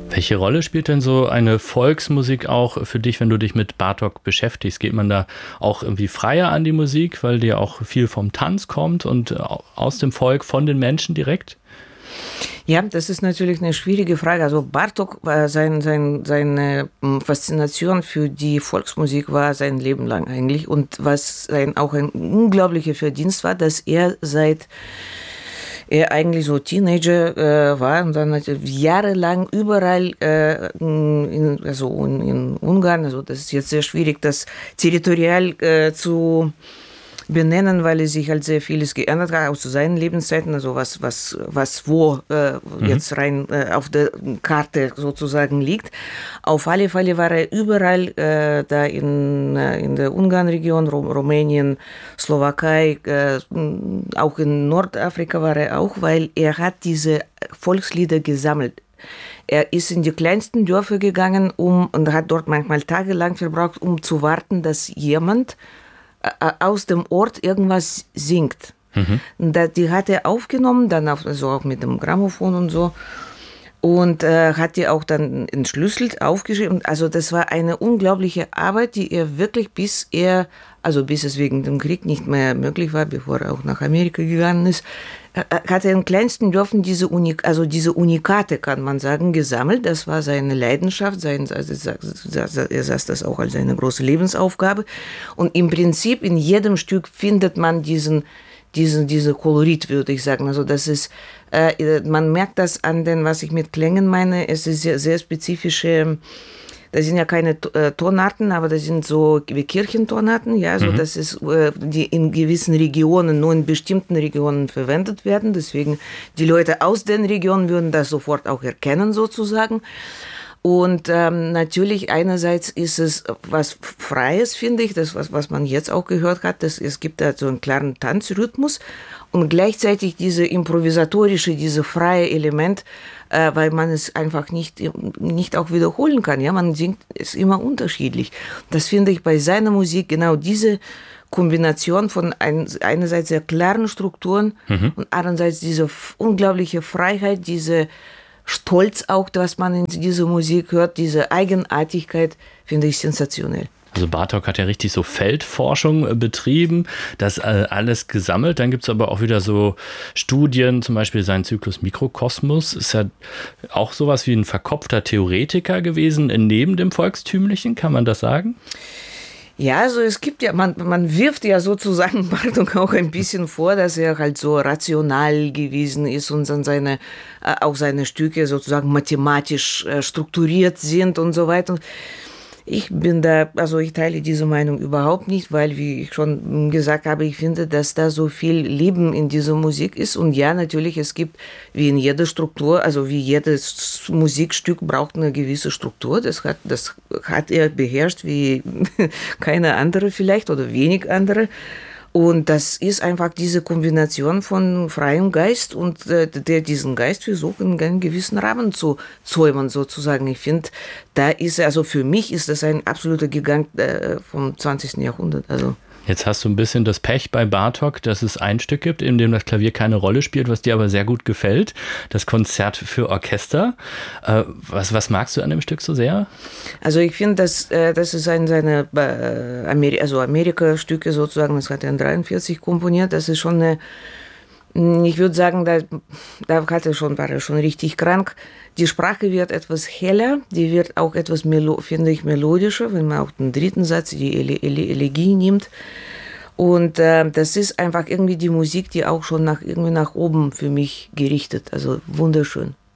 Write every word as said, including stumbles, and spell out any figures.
Welche Rolle spielt denn so eine Volksmusik auch für dich, wenn du dich mit Bartók beschäftigst? Geht man da auch irgendwie freier an die Musik, weil dir auch viel vom Tanz kommt und aus dem Volk, von den Menschen direkt? Ja, das ist natürlich eine schwierige Frage. Also Bartók war sein, sein, seine Faszination für die Volksmusik war sein Leben lang eigentlich. Und was sein, auch ein unglaublicher Verdienst war, dass er seit er eigentlich so Teenager äh, war und dann hat er jahrelang überall, äh, in, also in, in Ungarn, also das ist jetzt sehr schwierig, das territorial äh, zu benennen, weil es sich halt sehr vieles geändert hat, auch zu seinen Lebenszeiten, also was, was, was wo äh, mhm. jetzt rein äh, auf der Karte sozusagen liegt. Auf alle Fälle war er überall äh, da in, äh, in der Ungarn-Region, Rum- Rumänien, Slowakei, äh, auch in Nordafrika war er auch, weil er hat diese Volkslieder gesammelt. Er ist in die kleinsten Dörfer gegangen um, und hat dort manchmal tagelang verbraucht, um zu warten, dass jemand aus dem Ort irgendwas singt. Mhm. Die hat er aufgenommen, dann auch, also auch mit dem Grammophon und so. Und äh, hat die auch dann entschlüsselt, aufgeschrieben. Also das war eine unglaubliche Arbeit, die er wirklich bis er, also bis es wegen dem Krieg nicht mehr möglich war, bevor er auch nach Amerika gegangen ist, hat er in kleinsten Dörfern diese, Unik, also diese Unikate, kann man sagen, gesammelt. Das war seine Leidenschaft, sein, also er sah das auch als eine große Lebensaufgabe. Und im Prinzip in jedem Stück findet man diesen, diesen, diese Kolorit, würde ich sagen. Also das ist, äh, man merkt das an den, was ich mit Klängen meine, es ist sehr, sehr spezifische. Das sind ja keine äh, Tonarten, aber das sind so wie Kirchentonarten, ja, so mhm. das ist, äh, die in gewissen Regionen, nur in bestimmten Regionen verwendet werden. Deswegen die Leute aus den Regionen würden das sofort auch erkennen, sozusagen. Und ähm, natürlich einerseits ist es was Freies, finde ich, das was, was man jetzt auch gehört hat, dass es gibt da so einen klaren Tanzrhythmus und gleichzeitig diese improvisatorische, diese freie Element, äh, weil man es einfach nicht, nicht auch wiederholen kann. Ja, man singt es immer unterschiedlich. Das finde ich bei seiner Musik genau diese Kombination von ein, einerseits sehr klaren Strukturen mhm. und andererseits diese unglaubliche Freiheit, diese Stolz auch, dass man in dieser Musik hört, diese Eigenartigkeit, finde ich sensationell. Also Bartók hat ja richtig so Feldforschung betrieben, das alles gesammelt. Dann gibt es aber auch wieder so Studien, zum Beispiel sein Zyklus Mikrokosmos, ist ja auch sowas wie ein verkopfter Theoretiker gewesen, neben dem Volkstümlichen, kann man das sagen? Ja, also es gibt ja, man, man wirft ja sozusagen Bartók auch ein bisschen vor, dass er halt so rational gewesen ist und dann seine, äh, auch seine Stücke sozusagen mathematisch äh, strukturiert sind und so weiter. Ich bin da, also ich teile diese Meinung überhaupt nicht, weil, wie ich schon gesagt habe, ich finde, dass da so viel Leben in dieser Musik ist. Und ja, natürlich, es gibt, wie in jeder Struktur, also wie jedes Musikstück braucht eine gewisse Struktur. Das hat, das hat er beherrscht wie keine andere vielleicht oder wenig andere. Und das ist einfach diese Kombination von freiem Geist und äh, der diesen Geist versucht, in einen gewissen Rahmen zu zäumen, sozusagen. Ich finde, da ist, also für mich ist das ein absoluter Gigant äh, vom zwanzigsten Jahrhundert. Also. Jetzt hast du ein bisschen das Pech bei Bartók, dass es ein Stück gibt, in dem das Klavier keine Rolle spielt, was dir aber sehr gut gefällt. Das Konzert für Orchester. Äh, was, was magst du an dem Stück so sehr? Also ich finde, dass äh, das ist ein seine äh, Ameri- also Amerika-Stücke sozusagen, das hat er in dreiundvierzig komponiert. Das ist schon eine, ich würde sagen, da, da hat er schon, war er schon richtig krank. Die Sprache wird etwas heller, die wird auch etwas, melo- finde ich, melodischer, wenn man auch den dritten Satz, die Ele- Ele- Elegie nimmt. Und äh, das ist einfach irgendwie die Musik, die auch schon nach, irgendwie nach oben für mich gerichtet, also wunderschön.